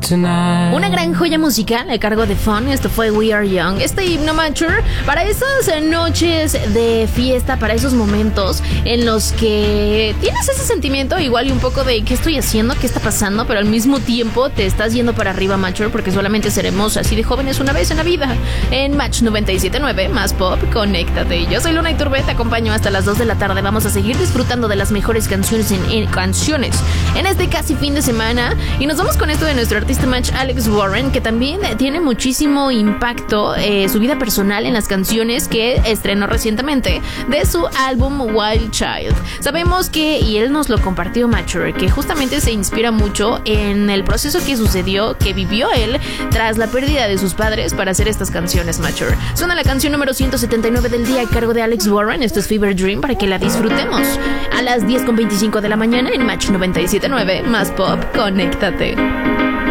tonight. Una gran joya musical a cargo de Fun. Esto fue We Are Young. Este himno mature para esas noches de fiesta, para esos momentos en los que tienes ese sentimiento igual y un poco de ¿qué estoy haciendo? ¿Qué está pasando? Pero al mismo tiempo te estás yendo para arriba, mature, porque solamente seremos así de jóvenes una vez en la vida. En Match 97.9, más pop, conéctate. Yo soy Luna Iturbe, te acompaño hasta las 2 de la tarde. Vamos a seguir disfrutando de las mejores canciones en este casi fin de semana. Y nos vamos con esto de nuestro artista Match, Alex Warren, que también tiene muchísimo impacto su vida personal en las canciones que estrenó recientemente de su álbum Wild Child. Sabemos que, y él nos lo compartió, Mature, que justamente se inspira mucho en el proceso que sucedió, que vivió él tras la pérdida de sus padres para hacer estas canciones, Mature. Suena la canción número 179 del día a cargo de Alex Warren. Esto es Fever Dream, para que la disfrutemos a las 10:25 de la mañana en Match 97.9, más pop, conéctate.